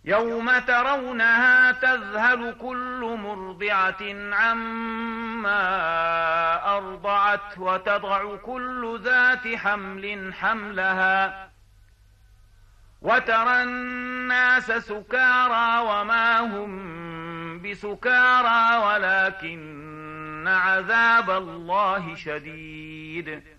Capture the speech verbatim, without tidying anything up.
يوم ترونها تذهل كل مرضعة عما أرضعت وتضع كل ذات حمل حملها وترى الناس سكارى وما هم بسكارى ولكن عذاب الله شديد